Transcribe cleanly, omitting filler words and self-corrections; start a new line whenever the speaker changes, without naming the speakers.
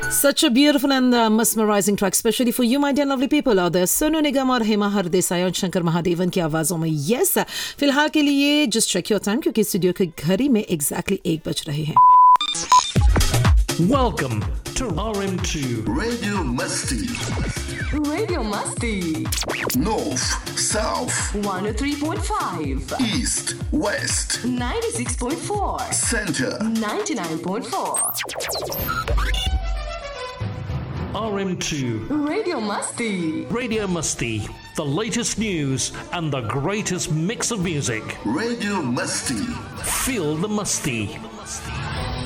Such a beautiful and mesmerizing track, especially for you, my dear lovely people out there. Sonu Nigam और हेमा हरदेसाई और शंकर महादेवन की आवाज़ों में यस फिलहाल के लिए जस्ट चेक योर टाइम क्योंकि स्टूडियो की घड़ी में एग्जैक्टली 1 बज रहे हैं.
Welcome to RM2
Radio Musti.
Radio Musti.
North, South,
103.5.
East, West,
96.4.
Center.
99.4.
RM2
Radio Musti.
Radio Musty, the latest news and the greatest mix of music.
Radio Musti.
Feel the musty.